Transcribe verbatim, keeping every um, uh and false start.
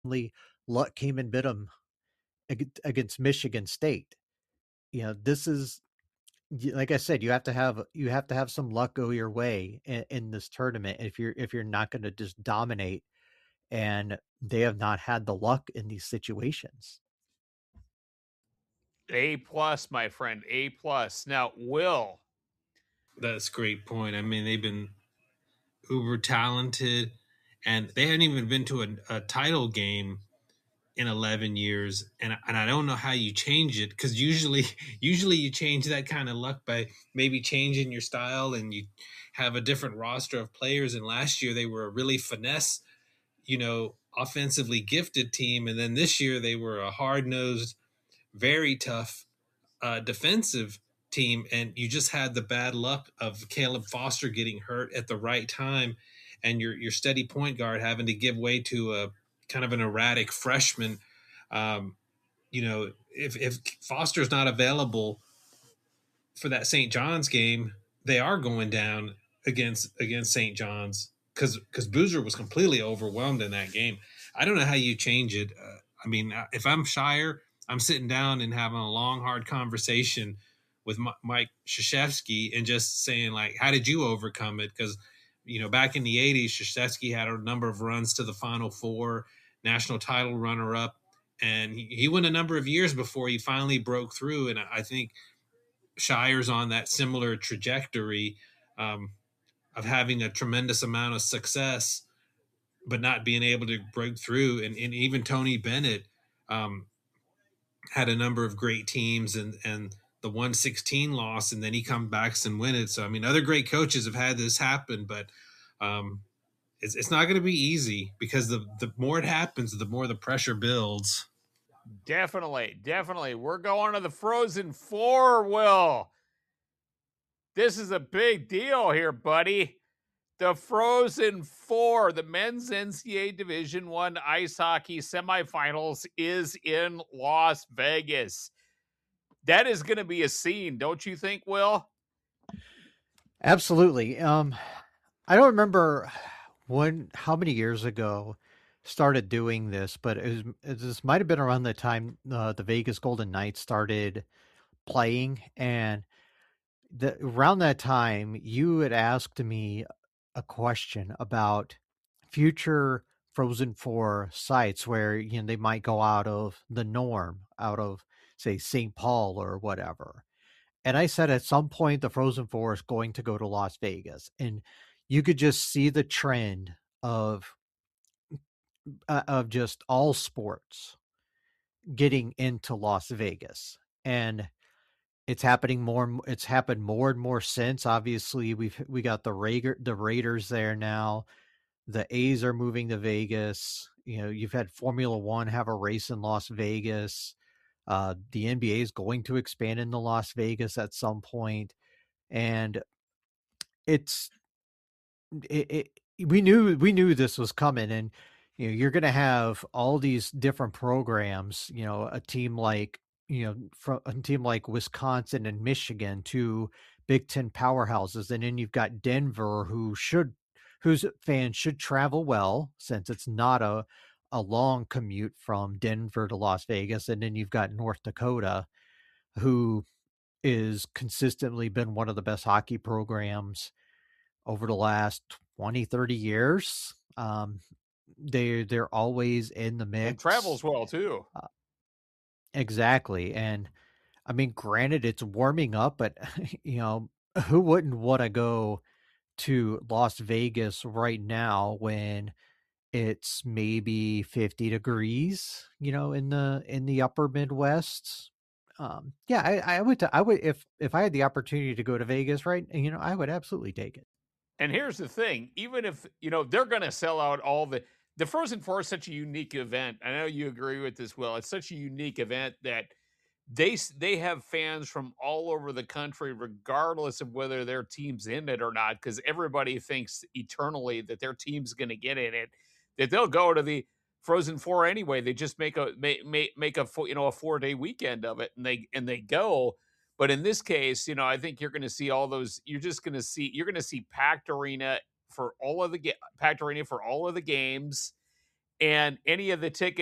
Only luck came and bit them against Michigan State. You know, this is like I said, you have to have you have to have some luck go your way in, in this tournament if you're if you're not going to just dominate. And they have not had the luck in these situations. A plus, my friend, A plus. Now, Will. That's a great point. I mean, they've been uber talented, and they haven't even been to a, a title game in eleven years, and and I don't know how you change it, because usually usually you change that kind of luck by maybe changing your style, and you have a different roster of players. And last year they were a really finesse, you know, offensively gifted team, and then this year they were a hard nosed, very tough uh, defensive team, and you just had the bad luck of Caleb Foster getting hurt at the right time, and your your steady point guard having to give way to a kind of an erratic freshman. Um, you know, if if Foster's not available for that Saint John's game, they are going down against against Saint John's, because because Boozer was completely overwhelmed in that game. I don't know how you change it. Uh, I mean, if I'm Shire, I'm sitting down and having a long, hard conversation with M- Mike Krzyzewski and just saying, like, how did you overcome it? Because, you know, back in the eighties, Krzyzewski had a number of runs to the Final Four, national title runner-up, and he, he went a number of years before he finally broke through. And I think Shire's on that similar trajectory, um, of having a tremendous amount of success, but not being able to break through. And, and even Tony Bennett um, had a number of great teams, and, and the one sixteen loss, and then he comes back and win it. So, I mean, other great coaches have had this happen, but um, it's, it's not going to be easy, because the, the more it happens, the more the pressure builds. Definitely, definitely. We're going to the Frozen Four, Will. This is a big deal here, buddy. The Frozen Four, the men's N C A A Division One ice hockey semifinals, is in Las Vegas. That is going to be a scene, don't you think, Will? Absolutely. Um, I don't remember when, how many years ago started doing this, but it was, this might have been around the time uh, the Vegas Golden Knights started playing, and the, around that time, you had asked me a question about future Frozen Four sites where you know they might go out of the norm, out of say Saint Paul or whatever. And I said at some point the Frozen Four is going to go to Las Vegas, and you could just see the trend of uh, of just all sports getting into Las Vegas, and it's happening more. And It's happened more and more since. Obviously, we've we got the Raider, the Raiders there now. The A's are moving to Vegas. You know, you've had Formula One have a race in Las Vegas. Uh, the N B A is going to expand into Las Vegas at some point, and it's it, it we knew we knew this was coming, and you know you're going to have all these different programs. You know, a team like you know from a team like Wisconsin and Michigan, two Big Ten powerhouses, and then you've got Denver, who should whose fans should travel well since it's not a a long commute from Denver to Las Vegas, and then you've got North Dakota, who is consistently been one of the best hockey programs over the last twenty, thirty years. Um, they they're always in the And mix. travels well, too. Uh, exactly. And I mean, granted, it's warming up, but you know, who wouldn't want to go to Las Vegas right now when it's maybe fifty degrees, you know, in the in the upper Midwest? Um, yeah, I, I would I would if if I had the opportunity to go to Vegas, right, you know, I would absolutely take it. And here's the thing, even if, you know, they're going to sell out all the the Frozen Four is such a unique event. I know you agree with this, Will. It's such a unique event that they they have fans from all over the country, regardless of whether their team's in it or not, because everybody thinks eternally that their team's going to get in it, that they'll go to the Frozen Four anyway. They just make a make make, make a you know a four day weekend of it, and they and they go. But in this case, you know, I think you're going to see all those. You're just going to see you're going to see packed arena for all of the packed arena for all of the games, and any of the tickets